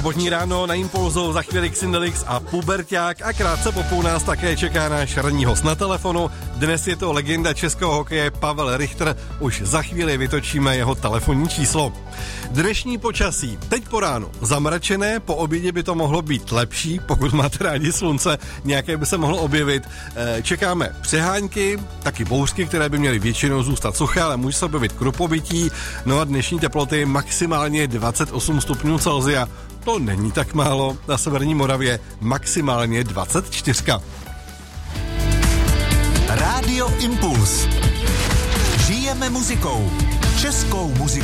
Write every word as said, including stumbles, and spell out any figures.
Sobotní ráno na Impulzu, za chvíli Xindelix a Puberťák a krátce po půl nás také čeká náš ranní host na telefonu. Dnes je to legenda českého hokeje Pavel Richter, už za chvíli vytočíme jeho telefonní číslo. Dnešní počasí, teď po ránu zamračené, po obědě by to mohlo být lepší, pokud máte rádi slunce, nějaké by se mohlo objevit. Čekáme přehánky, taky bouřky, které by měly většinou zůstat suché, ale může se objevit krupobytí, no a dnešní teploty maximálně dvacet osm stupňů Celsia. To není tak málo, na severní Moravě maximálně dvacet čtyři. Rádio Impuls. Žijeme muzikou. Českou muzikou.